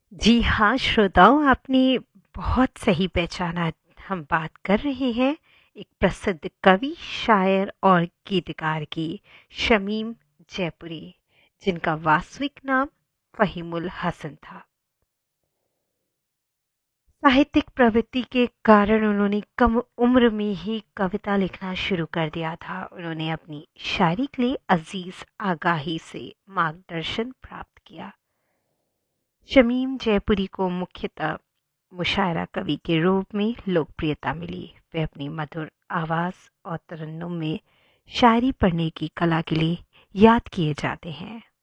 जी हाँ, श्रोताओं आपने बहुत सही पहचाना। हम बात कर रहे हैं एक प्रसिद्ध कवि, शायर और गीतकार की, शमीम जयपुरी, जिनका वास्तविक नाम फ़हीमुल हसन था। साहित्यिक प्रवृत्ति के कारण उन्होंने कम उम्र में ही कविता लिखना शुरू कर दिया था। उन्होंने अपनी शायरी के लिए अजीज आगाही से मार्गदर्शन प्राप्त किया। शमीम जयपुरी को मुख्यतः मुशायरा कवि के रूप में लोकप्रियता मिली। वे अपनी मधुर आवाज़ और तरन्नुम में शायरी पढ़ने की कला के लिए याद किए जाते हैं।